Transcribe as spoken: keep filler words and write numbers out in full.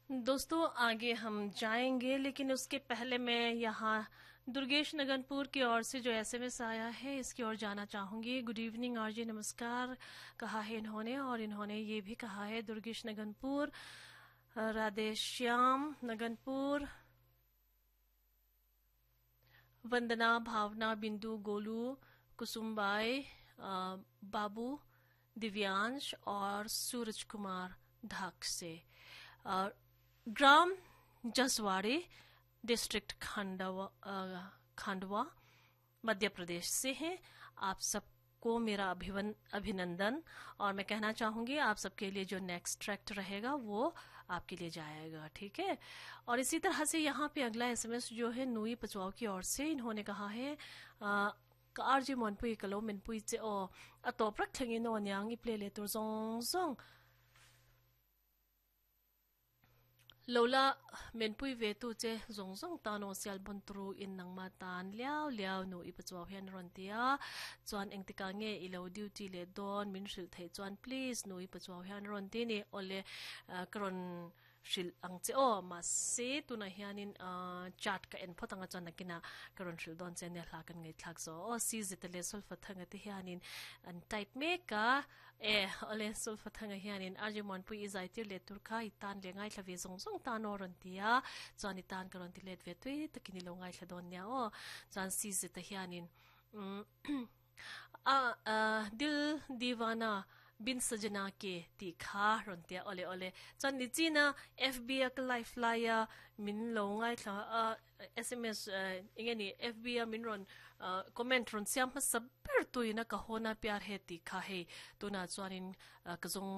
दोस्तों आगे हम जाएंगे, लेकिन उसके पहले मैं यहाँ दुर्गेश नगनपुर की ओर से जो एसएमएस आया है इसकी ओर जाना चाहूंगी। गुड इवनिंग आरजी, नमस्कार कहा है इन्होंने, और इन्होंने ये भी कहा है दुर्गेश नगनपुर, राधे श्याम नगनपुर, वंदना, भावना, बिंदु, गोलू, कुसुमबाई, बाबू, दिव्यांश और सूरज कुमार ढाक से, ग्राम जसवाड़ी, डिस्ट्रिक्ट खंडवा खंडवा मध्य प्रदेश से हैं। आप सबको मेरा अभिवन अभिनंदन, और मैं कहना चाहूंगी आप सबके लिए जो नेक्स्ट ट्रैक्ट रहेगा वो आपके लिए जाएगा, ठीक है। और इसी तरह से यहाँ पे अगला एसएमएस जो है नुई पचवाओ की ओर से, इन्होंने कहा है आरजी मोनपुई कलो मिनपुई से ओ अतोप्रक थंगी नोन्यांग इप्ले ले तो जोंग जोंग लोला मेनपुई वेतु चे जोंग जोंग तानो सियाल बंतरू इन नंगमा तान लियाव लियाव नो इपचवा हियन रंतिया चुan एंगतिकांगे इलो ड्यूटी ले दोन मिनशिल थे चुan प्लीज नो इपचवा हियन रंती ने ओले करोन शिल अंगचे ओ मासे तुना हियानिन चाट का एन फतंगा चना किना करोन शिल दोन से ने लाकन ngai thak so o si zitale sul fathanga te hianin an type meka e ole sul fathanga hianin arjimon pui izaitir le turkha itan le ngai thlawe zong zong tan orantia chani tan karon ti let vetui takini lo ngai thladon nya o chan si zita hianin a dil divana bin sajana ke ti kha rontia ole ole chan ni china fb a live flyer min lo ngai thla sms ingeni fb a min ron comment ron siam saber tuina ka hona pyar he ti kha he tuna chanin ka zong